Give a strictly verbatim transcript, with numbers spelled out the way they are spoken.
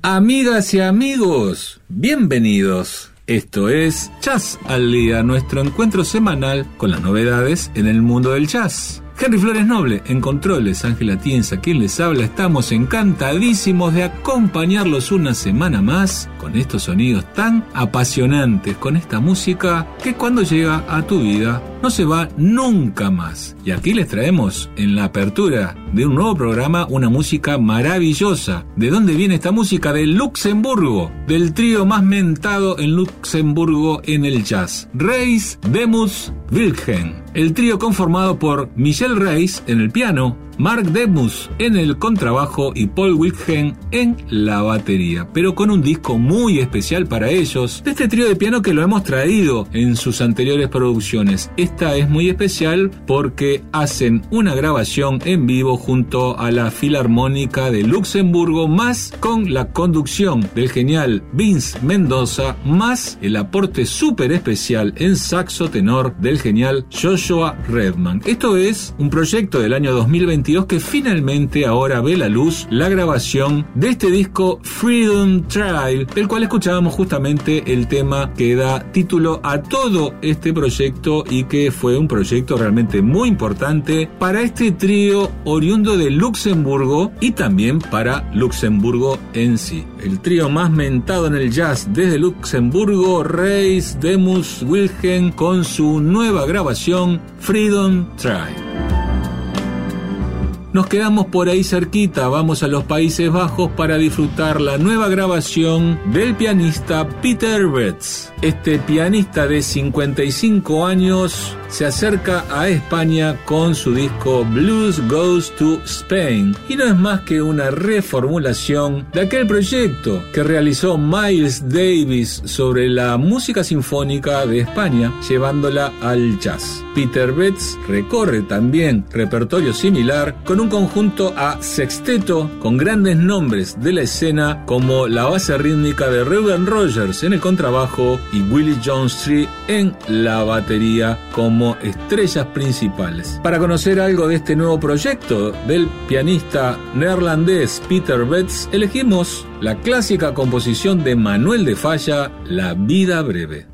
Amigas y amigos, bienvenidos. Esto es Jazz al Día, nuestro encuentro semanal con las novedades en el mundo del jazz. Henry Flores Noble en controles, Ángela Tienza quien les habla. Estamos encantadísimos de acompañarlos una semana más con estos sonidos tan apasionantes, con esta música que cuando llega a tu vida no se va nunca más. Y aquí les traemos en la apertura de un nuevo programa una música maravillosa. ¿De dónde viene esta música? De Luxemburgo, del trío más mentado en Luxemburgo en el jazz, Reis, Demus, Wilhelm. El trío conformado por Michel Reis en el piano, Mark Demus en el contrabajo y Paul Wilhelm en la batería, pero con un disco muy especial para ellos, de este trío de piano que lo hemos traído en sus anteriores producciones. Esta es muy especial porque hacen una grabación en vivo junto a la Filarmónica de Luxemburgo, más con la conducción del genial Vince Mendoza, más el aporte súper especial en saxo tenor del genial Joshua Redman. Esto es un proyecto del año dos mil veintidós que finalmente ahora ve la luz, la grabación de este disco Freedom Trail, del cual escuchábamos justamente el tema que da título a todo este proyecto y que fue un proyecto realmente muy importante para este trío oriundo de Luxemburgo y también para Luxemburgo en sí. El trío más mentado en el jazz desde Luxemburgo, Reis, Demus, Wilhelm, con su nueva grabación Freedom Trail. Nos quedamos por ahí cerquita, vamos a los Países Bajos para disfrutar la nueva grabación del pianista Peter Betts. Este pianista de cincuenta y cinco años se acerca a España con su disco Blues Goes to Spain y no es más que una reformulación de aquel proyecto que realizó Miles Davis sobre la música sinfónica de España, llevándola al jazz. Peter Betts recorre también repertorio similar con un conjunto a sexteto con grandes nombres de la escena como la base rítmica de Reuben Rogers en el contrabajo y Willie Jones Tree en la batería como estrellas principales. Para conocer algo de este nuevo proyecto del pianista neerlandés Peter Betts, elegimos la clásica composición de Manuel de Falla, La vida breve.